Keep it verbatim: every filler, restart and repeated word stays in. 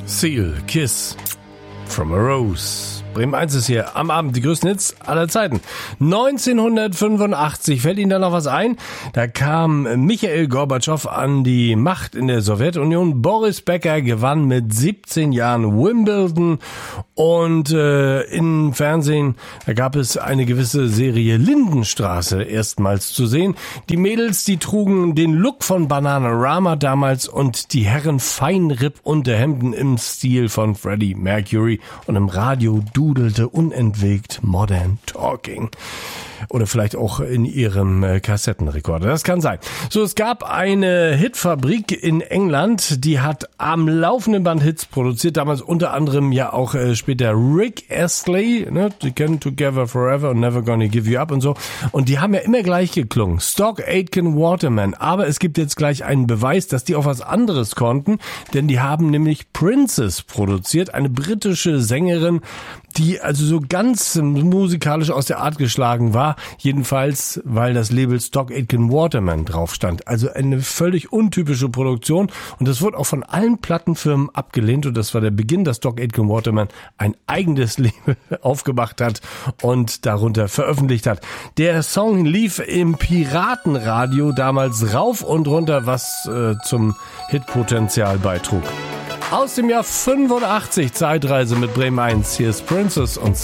Seal, Kiss from a Rose. Bremen eins ist hier am Abend, die größten Hits aller Zeiten. neunzehnhundertfünfundachtzig, fällt Ihnen da noch was ein? Da kam Michail Gorbatschow an die Macht in der Sowjetunion. Boris Becker gewann mit siebzehn Jahren Wimbledon und äh, im Fernsehen, da gab es eine gewisse Serie Lindenstraße erstmals zu sehen. Die Mädels, die trugen den Look von Bananarama damals und die Herren Feinripp-Unterhemden im Stil von Freddie Mercury und im Radio dudelte unentwegt Modern Talking. Oder vielleicht auch in ihrem äh, Kassettenrekorder. Das kann sein. So, es gab eine Hitfabrik in England, die hat am laufenden Band Hits produziert. Damals unter anderem ja auch äh, später Rick Astley, ne? Die kennen Together Forever und Never Gonna Give You Up und so. Und die haben ja immer gleich geklungen. Stock Aitken Waterman. Aber es gibt jetzt gleich einen Beweis, dass die auch was anderes konnten. Denn die haben nämlich Princess produziert. Eine britische Sängerin, die also so ganz musikalisch aus der Art geschlagen war. Jedenfalls, weil das Label Stock Aitken Waterman drauf stand. Also eine völlig untypische Produktion. Und das wurde auch von allen Plattenfirmen abgelehnt. Und das war der Beginn, dass Stock Aitken Waterman ein eigenes Label aufgemacht hat und darunter veröffentlicht hat. Der Song lief im Piratenradio damals rauf und runter, was äh, zum Hitpotenzial beitrug. Aus dem Jahr fünfundachtzig, Zeitreise mit Bremen eins. Hier ist Princess und